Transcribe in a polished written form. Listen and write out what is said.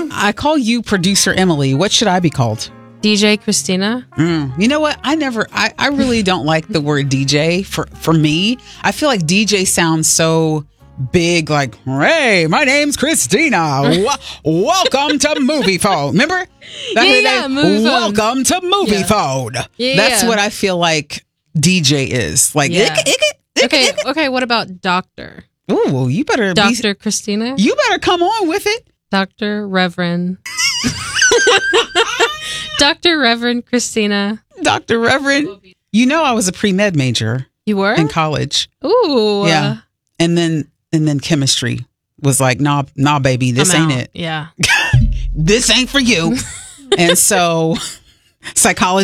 I call you producer Emily. What should I be called? DJ Christina. You know what? I really don't like the word DJ for me. I feel like DJ sounds so big, like, hey, my name's Christina. Welcome to Movie Phone. Remember? Movie Phone. Welcome to Movie Phone. Yeah. That's what I feel like DJ is. Like, Okay, what about Doctor? Ooh, well, you better Dr. Christina? You better come on with it. Dr. Reverend. Dr. Reverend Christina. Dr. Reverend. You know I was a pre-med major. You were? In college. Ooh. Yeah. And then chemistry was like, nah, baby, this ain't it. Yeah. This ain't for you. And so psychology